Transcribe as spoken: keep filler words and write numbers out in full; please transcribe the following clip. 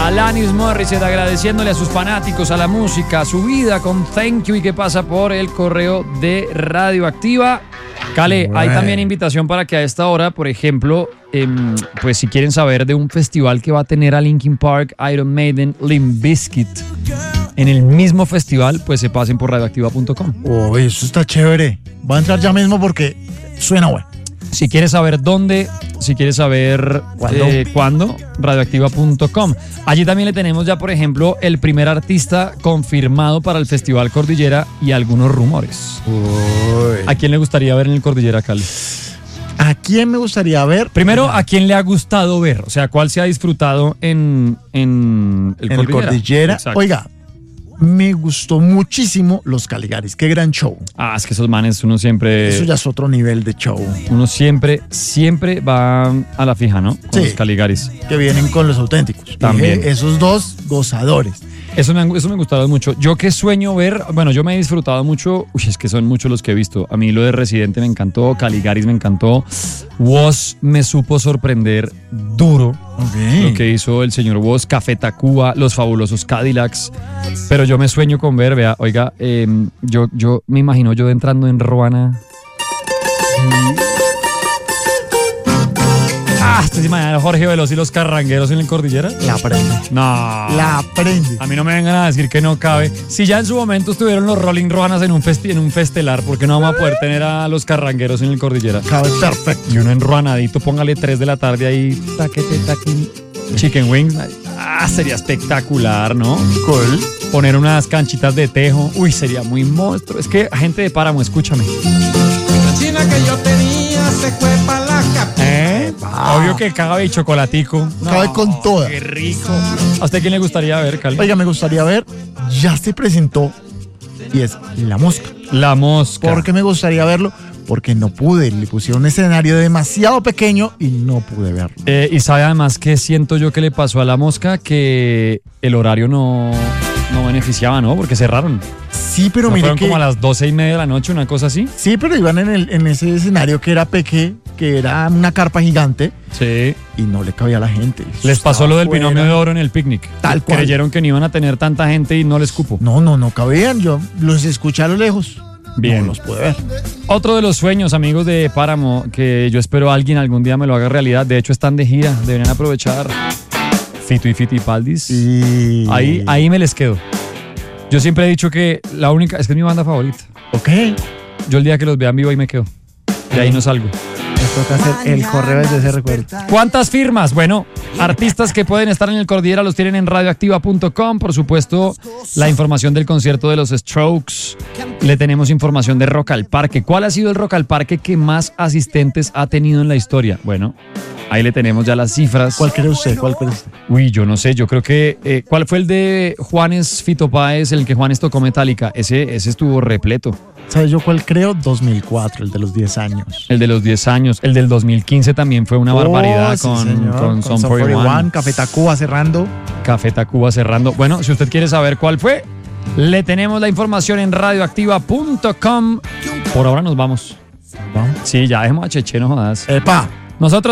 Alanis Morissette agradeciéndole a sus fanáticos, a la música, a su vida con Thank You y que pasa por el correo de Radioactiva. Cale, bueno. Hay también invitación para que a esta hora, por ejemplo, eh, pues si quieren saber de un festival que va a tener a Linkin Park, Iron Maiden, Limp Bizkit, en el mismo festival, pues se pasen por radioactiva punto com. Oh, eso está chévere. Voy a entrar ya mismo porque suena bueno. Si quieres saber dónde, si quieres saber ¿Cuándo? Eh, cuándo, radioactiva punto com. Allí también le tenemos ya, por ejemplo, el primer artista confirmado para el Festival Cordillera y algunos rumores. Uy. ¿A quién le gustaría ver en el Cordillera, Cali? ¿A quién me gustaría ver? Primero, ¿a quién le ha gustado ver? O sea, ¿cuál se ha disfrutado en, en el en Cordillera? El Cordillera. Exacto. Oiga, me gustó muchísimo los Caligaris. Qué gran show. Ah, es que esos manes uno siempre... Eso ya es otro nivel de show. Uno siempre, siempre va a la fija, ¿no? Con sí, los Caligaris. Que vienen con los auténticos. También. Dije, esos dos gozadores. Eso me, eso me gustaron mucho. Yo que sueño ver, bueno, yo me he disfrutado mucho, uy, es que son muchos los que he visto. A mí lo de Residente me encantó, Caligaris me encantó, Woz me supo sorprender duro. Okay. Lo que hizo el señor Woz, Café Tacuba, Los Fabulosos Cadillacs. Pero yo me sueño con ver, vea, oiga, eh, yo, yo me imagino yo entrando en Ruana. Ah, ¿usted se imagina a Jorge Veloz y los Carrangueros en el Cordillera? La prende. No. La prende. A mí no me vengan a decir que no cabe. Si ya en su momento estuvieron los Rolling Rojanas en un, festi- en un festelar, ¿por qué no vamos a poder tener a los Carrangueros en el Cordillera? Cabe perfecto. Y uno enruanadito, póngale tres de la tarde ahí, taquete, taquín, chicken wings. Ah, sería espectacular, ¿no? Cool. Poner unas canchitas de tejo. Uy, sería muy monstruo. Es que, gente de Páramo, escúchame. La china que yo tenía se fue para la capital. ¿Eh? Ah. Obvio que cabe y chocolatico. Cabe no, con toda. Qué rico. ¿A usted quién le gustaría ver, Cali? Oiga, me gustaría ver, ya se presentó y es La Mosca. La Mosca. ¿Por qué me gustaría verlo? Porque no pude, le pusieron un escenario demasiado pequeño y no pude verlo. Eh, y sabe además que siento yo que le pasó a La Mosca, que el horario no, no beneficiaba, ¿no? Porque cerraron. Sí, pero ¿No mire fueron que... como a las doce y media de la noche, una cosa así? Sí, pero iban en, el, en ese escenario que era pequeño, que era una carpa gigante. Sí. Y no le cabía a la gente. Les pasó lo del fuera. binomio de oro en el picnic. Tal cual. Creyeron que no iban a tener tanta gente y no les cupo. No, no, no cabían. Yo los escuché a lo lejos. Bien. No los pude ver. Otro de los sueños, amigos de Páramo, que yo espero alguien algún día me lo haga realidad. De hecho, están de gira. Deberían aprovechar. Fito y Fitipaldis. Sí. Ahí, ahí me les quedo. Yo siempre he dicho que la única... Es que es mi banda favorita. Ok. Yo el día que los vea en vivo ahí me quedo. De ahí no salgo. Me toca hacer el correo desde ese recuerdo. ¿Cuántas firmas? Bueno, artistas que pueden estar en el Cordillera los tienen en radioactiva punto com. Por supuesto, la información del concierto de los Strokes. Le tenemos información de Rock al Parque. ¿Cuál ha sido el Rock al Parque que más asistentes ha tenido en la historia? Bueno, ahí le tenemos ya las cifras. ¿Cuál cree usted? ¿Cuál cree usted? Uy, yo no sé, yo creo que... Eh, ¿cuál fue el de Juanes Fito Páez, el que Juanes tocó Metallica? Ese, ese estuvo repleto. ¿Sabes yo cuál creo? dos mil cuatro, el de los diez años. El de los diez años. El del dos mil quince también fue una barbaridad. Oh, sí, con, señor. con, con Sum cuarenta y uno. Café Tacuba cerrando. Café Tacuba cerrando. Bueno, si usted quiere saber cuál fue, le tenemos la información en radioactiva punto com. Por ahora nos vamos. ¿Vamos? Sí, ya dejemos a Cheche, no jodas. ¡Epa! Nosotros